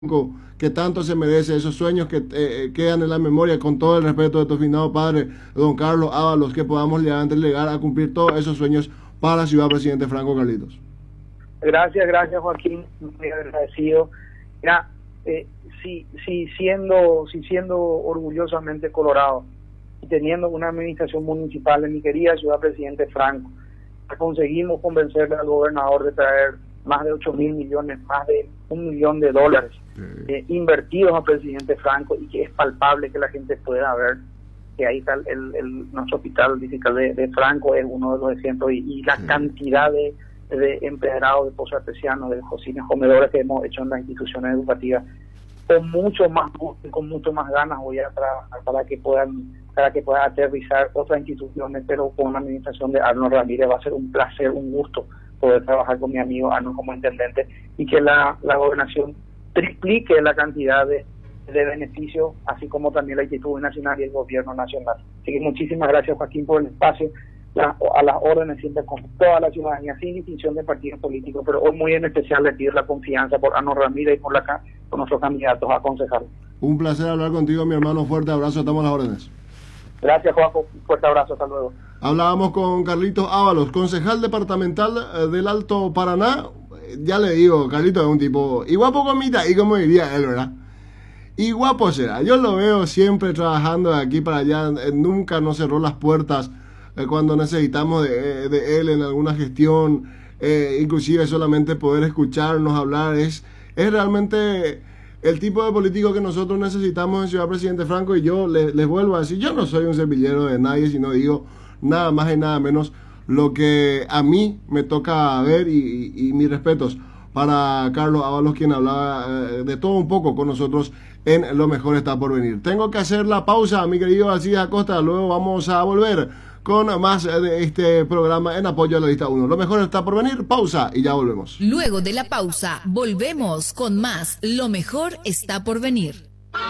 que tanto se merece, esos sueños que quedan en la memoria, con todo el respeto de tu finado padre, don Carlos Ábalos, que podamos llegar a cumplir todos esos sueños para la ciudad, presidente Franco. Carlitos. Gracias Joaquín, muy agradecido. Mira, siendo orgullosamente colorado y teniendo una administración municipal en mi querida ciudad, presidente Franco, conseguimos convencerle al gobernador de traer más de 8.000 millones, más de $1 millón invertidos al presidente Franco, y que es palpable que la gente pueda ver que ahí está nuestro hospital digital de Franco, es uno de los ejemplos, y la cantidad de empleados de pozos artesianos, de cocinas, comedores que hemos hecho en las instituciones educativas. Con mucho más gusto y con mucho más ganas voy a trabajar para que puedan aterrizar otras instituciones, pero con la administración de Arnold Ramírez va a ser un placer, un gusto poder trabajar con mi amigo Arnold como intendente, y que la gobernación triplique la cantidad de beneficios, así como también la actitud nacional y el gobierno nacional. Así que muchísimas gracias, Joaquín, por el espacio, a las órdenes siempre con toda la ciudadanía, sin distinción de partidos políticos, pero hoy muy en especial le pido la confianza por Arnold Ramírez y por nuestros candidatos a concejal. Un placer hablar contigo, mi hermano. Fuerte abrazo, estamos a las órdenes. Gracias, Joaco. Fuerte abrazo, hasta luego. Hablábamos con Carlitos Ábalos, concejal departamental del Alto Paraná. Ya le digo, Carlitos es un tipo y guapo comita, y como diría él, ¿verdad? Y guapo será. Yo lo veo siempre trabajando de aquí para allá. Nunca nos cerró las puertas cuando necesitamos de él en alguna gestión. Inclusive solamente poder escucharnos hablar. Es realmente el tipo de político que nosotros necesitamos en Ciudad Presidente Franco. Y yo les vuelvo a decir, yo no soy un servillero de nadie, sino digo nada más y nada menos lo que a mí me toca ver, y mis respetos para Carlos Ábalos, quien hablaba de todo un poco con nosotros en Lo Mejor Está Por Venir. Tengo que hacer la pausa, mi querido Alcides Acosta, luego vamos a volver con más de este programa en apoyo a la lista 1. Lo Mejor Está Por Venir, pausa y ya volvemos. Luego de la pausa, volvemos con más Lo Mejor Está Por Venir.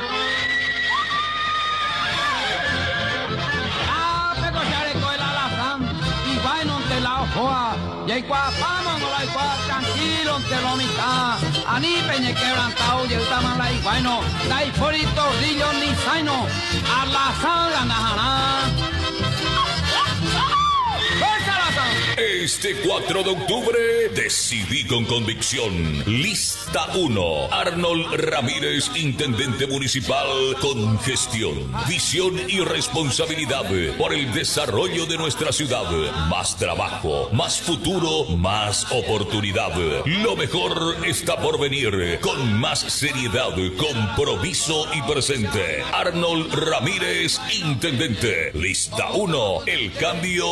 Tranquilo, te lo mitad. Ani peñe quebrantado, y el taman la iguano. La iforito, rillo, ni saino. A la sala, najana. Este 4 de octubre decidí con convicción. Lista 1. Arnold Ramírez, intendente municipal, con gestión, visión y responsabilidad por el desarrollo de nuestra ciudad. Más trabajo, más futuro, más oportunidad. Lo mejor está por venir, con más seriedad, compromiso y presente. Arnold Ramírez, intendente. Lista 1. El cambio